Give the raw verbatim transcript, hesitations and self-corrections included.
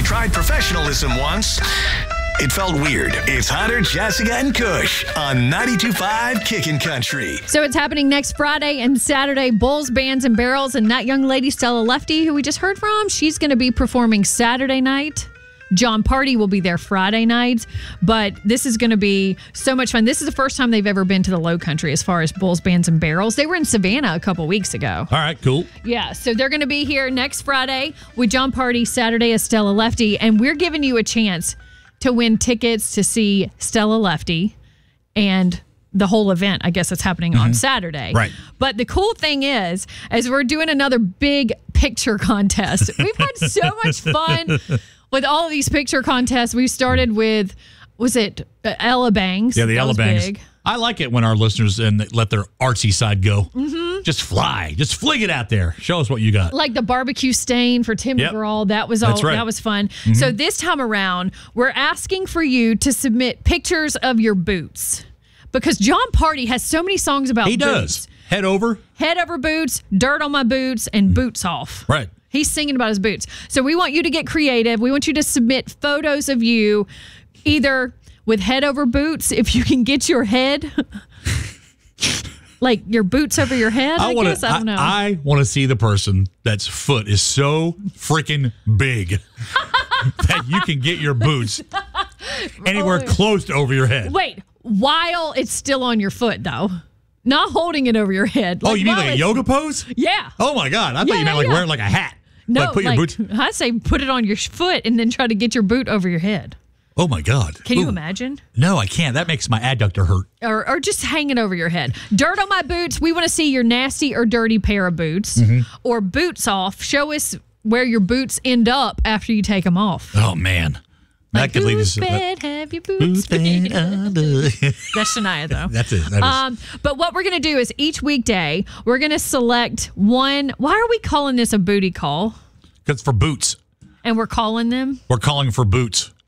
They tried professionalism once. It felt weird. It's Hunter, Jessica, and Kush on ninety-two point five Kickin' Country. So it's happening next Friday and Saturday. Bulls, Bands, and Barrels. And that young lady, Stella Lefty, who we just heard from, she's going to be performing Saturday night. John Party will be there Friday night. But this is going to be so much fun. This is the first time they've ever been to the Low Country as far as Bulls, Bands, and Barrels. They were in Savannah a couple weeks ago. All right, cool. Yeah, so they're going to be here next Friday with John Party, Saturday as Stella Lefty. And we're giving you a chance to win tickets to see Stella Lefty and the whole event. I guess it's happening mm-hmm. on Saturday. Right. But the cool thing is, as we're doing another big picture contest, we've had so much fun with all of these picture contests. We started with, was it uh, Ella Bangs? Yeah, the that Ella was Bangs. big. I like it when our listeners and let their artsy side go. Mm-hmm. Just fly. Just fling it out there. Show us what you got. Like the barbecue stain for Tim Yep. McGraw. That was all. That's right. That was fun. Mm-hmm. So this time around, we're asking for you to submit pictures of your boots because John Party has so many songs about He boots. does. Head over. Head over boots, dirt on my boots, and boots off. Right. He's singing about his boots. So we want you to get creative. We want you to submit photos of you either with head over boots, if you can get your head, like your boots over your head, I, I wanna, guess. I don't know. I, I want to see the person that's foot is so freaking big that you can get your boots anywhere Oh. close to over your head. Wait, while it's still on your foot, though. Not holding it over your head. Oh, Like, you mean while like a it's- yoga pose? Yeah. Oh, my God. I thought Yeah, you meant like yeah. wearing like a hat. No, like put your like, boots. I say put it on your sh- foot and then try to get your boot over your head. Oh, my God. Can you Ooh. imagine? No, I can't. That makes my adductor hurt. Or, or just hang it over your head. Dirt on my boots. We want to see your nasty or dirty pair of boots. Mm-hmm. Or boots off. Show us where your boots end up after you take them off. Oh, man. That Like, could lead whose us. bed have your boots been? That's Shania, though. That's it. That is. Um, but what we're going to do is each weekday, we're going to select one. Why are we calling this a booty call? Because for boots. And we're calling them? We're calling for boots.